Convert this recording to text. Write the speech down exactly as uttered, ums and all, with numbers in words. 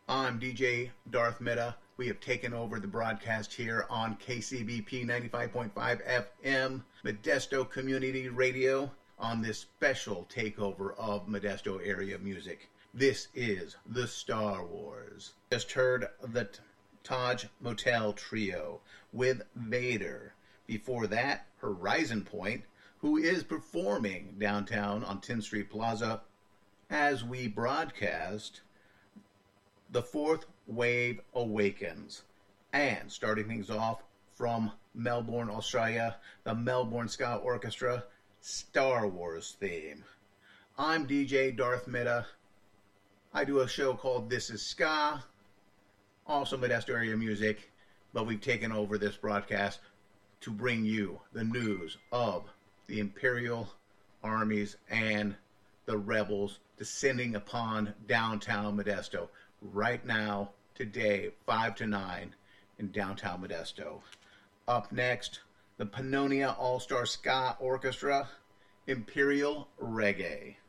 I'm D J Darth Meta. We have taken over the broadcast here on K C B P ninety-five point five F M, Modesto Community Radio, on this special takeover of Modesto area music. This is the Star Wars. Just heard the Taj Motel Trio with Vader. Before that, Horizon Point, who is performing downtown on tenth Street Plaza as we broadcast The Fourth Wave Awakens. And starting things off from Melbourne, Australia, the Melbourne Ska Orchestra Star Wars theme. I'm D J Darth Meta. I do a show called This Is Ska, also Modesto area music, but we've taken over this broadcast to bring you the news of the Imperial armies and the rebels descending upon downtown Modesto right now, today, five to nine in downtown Modesto. Up next, the Pannonia All-Star Ska Orchestra, Imperial Reggae.